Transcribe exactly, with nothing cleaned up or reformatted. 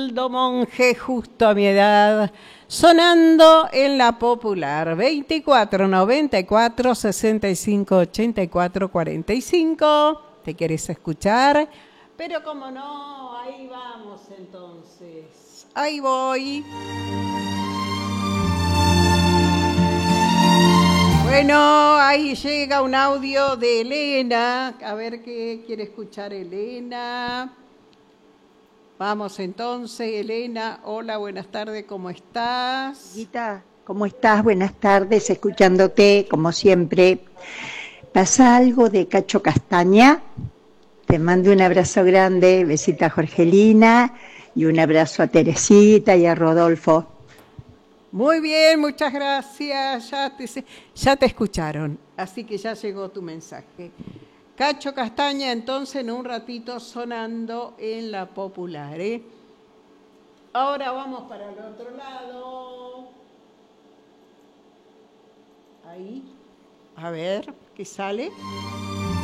Aldo Monge, justo a mi edad, sonando en la popular veinticuatro noventa y cuatro sesenta y cinco ochenta y cuatro cuarenta y cinco. ¿Te quieres escuchar? Pero como no, ahí vamos entonces. Ahí voy. Bueno, ahí llega un audio de Elena. A ver qué quiere escuchar Elena. Vamos entonces, Elena. Hola, buenas tardes, ¿cómo estás? Guita, ¿cómo estás? Buenas tardes, escuchándote como siempre. ¿Pasa algo de Cacho Castaña? Te mando un abrazo grande, besita a Jorgelina y un abrazo a Teresita y a Rodolfo. Muy bien, muchas gracias. Ya te, ya te escucharon, así que ya llegó tu mensaje. Cacho Castaña, entonces, en un ratito sonando en la popular. ¿eh? Ahora vamos para el otro lado. Ahí. A ver, ¿qué sale?